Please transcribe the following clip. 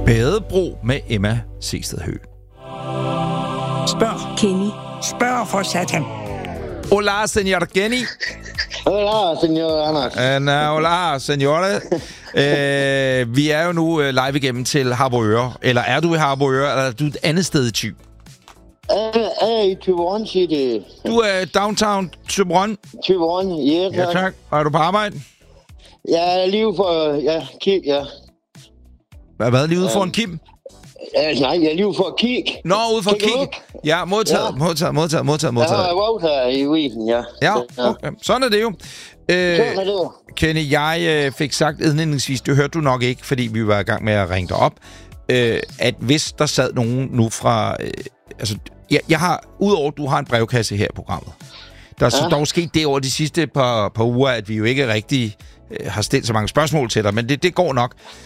Badebro med Emma Seested Høgh. Spørg Kenny. Spørg for satan. Hola, señor Kenny. Hola, señor Anders. Hola, señore. Vi er jo nu live igennem til Harboøre. Eller er du i Harboøre, eller er du et andet sted i Thy? I Thyborøn City. Du er downtown Thyborøn? Thyborøn, ja tak. Ja, tak. Og er du på arbejde? Jeg er lige for... Ja, kig, ja. Hvad? Lige ude for en Kim? Nej, jeg er lige for at kigge. Nå, ude for at kigge. Ja, modtaget. Jeg har været her i weekenden, ja. Ja, okay. Sådan er det jo. Sådan er det. Kenny, jeg fik sagt indledningsvis, det hørte du nok ikke, fordi vi var i gang med at ringe dig op, at hvis der sad nogen nu fra... jeg har, udover at du har en brevkasse her i programmet, der er så dog sket det over de sidste par uger, at vi jo ikke rigtig har stillet så mange spørgsmål til dig, men det går nok.